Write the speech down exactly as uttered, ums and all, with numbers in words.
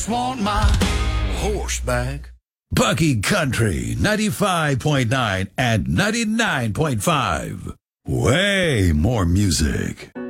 Want my horseback. Bucky Country, ninety-five point nine and ninety-nine point five. Way more music.